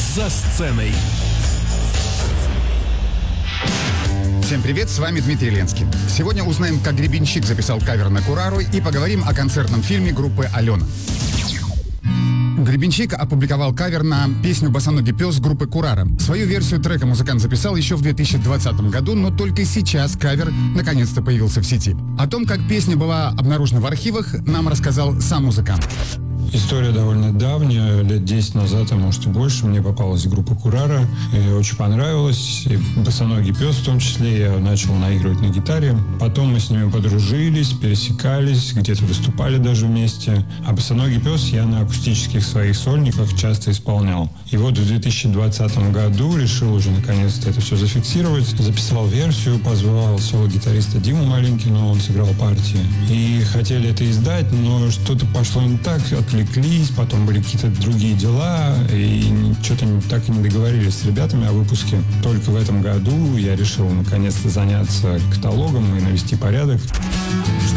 За сценой. Всем привет, с вами Дмитрий Ленский. Сегодня узнаем, как Гребенщик записал кавер на Курару, и поговорим о концертном фильме группы «Алена». Гребенщик опубликовал кавер на песню «Босоногий пес» группы «Курара». Свою версию трека музыкант записал еще в 2020 году, но только сейчас кавер наконец-то появился в сети. О том, как песня была обнаружена в архивах, нам рассказал сам музыкант. История довольно давняя, лет 10 назад, а может и больше, мне попалась группа «Курара», и очень понравилось, и «Босоногий пес» в том числе, я начал наигрывать на гитаре. Потом мы с ними подружились, пересекались, где-то выступали даже вместе. А «Босоногий пес» я на акустических своих сольниках часто исполнял. И вот в 2020 году решил уже наконец-то это все зафиксировать, записал версию, позвал соло-гитариста Диму Малинкина, он сыграл партии. И хотели это издать, но что-то пошло не так, отвлеклись, потом были какие-то другие дела, и что-то так и не договорились с ребятами о выпуске. Только в этом году я решил наконец-то заняться каталогом и навести порядок.